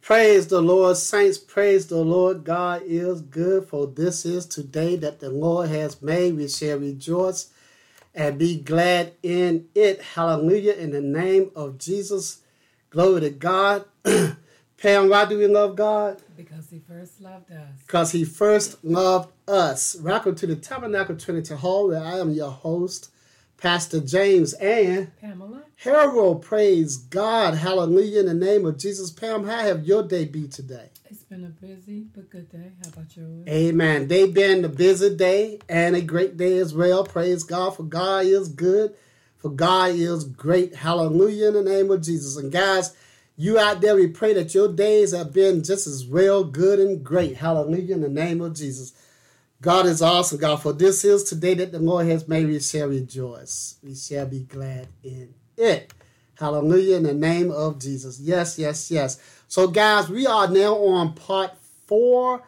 Praise the Lord, saints. Praise the Lord. God is good, for this is today that the Lord has made. We shall rejoice and be glad in it. Hallelujah. In the name of Jesus. Glory to God. Pam, why do we love God? Because he first loved us. Because he first loved us. Welcome to the Tabernacle Trinity Hall, where I am your host, Pastor James and Pamela. Harold. Praise God. Hallelujah. In the name of Jesus. Pam, how have your day been today? It's been a busy but good day. How about yours? Amen. They've been a busy day and a great day as well. Praise God, for God is good, for God is great. Hallelujah in the name of Jesus. And guys, you out there, we pray that your days have been just as well, good and great. Hallelujah in the name of Jesus. God is awesome, God, for this is today that the Lord has made. We shall rejoice. We shall be glad in it. Hallelujah in the name of Jesus. Yes, yes, yes. So, guys, we are now on part 4,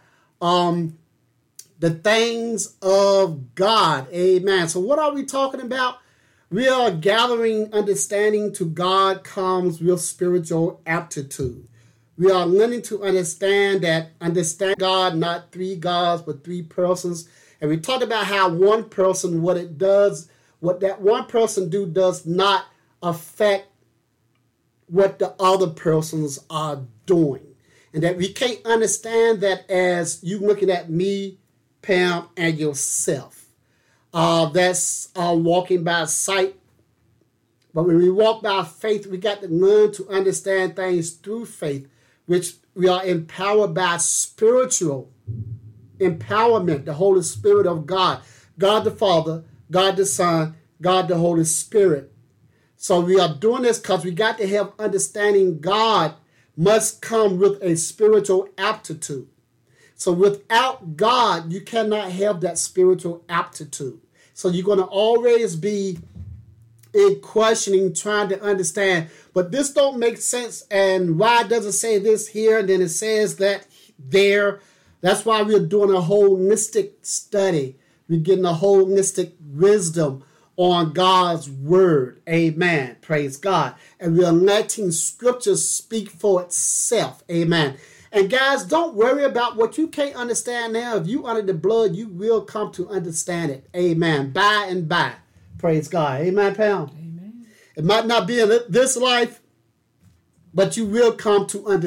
the things of God. Amen. So, what are we talking about? We are gathering understanding to God comes with spiritual aptitude. We are learning to understand God, not 3 gods, but 3 persons. And we talked about how one person, what that one person do does not affect what the other persons are doing. And that we can't understand that as you looking at me, Pam, and yourself. That's walking by sight. But when we walk by faith, we got to learn to understand things through faith, which we are empowered by spiritual empowerment, the Holy Spirit of God. God the Father, God the Son, God the Holy Spirit. So we are doing this because we got to have understanding. God must come with a spiritual aptitude. So without God, you cannot have that spiritual aptitude. So you're going to always be in questioning, trying to understand. But this don't make sense. And why does it say this here and then it says that there? That's why we're doing a holistic study. We're getting a holistic wisdom on God's word. Amen. Praise God. And we are letting scripture speak for itself. Amen. And guys, don't worry about what you can't understand now. If you under the blood, you will come to understand it. Amen. By and by. Praise God. Amen, Pam. Amen. It might not be in this life, but you will come to understand.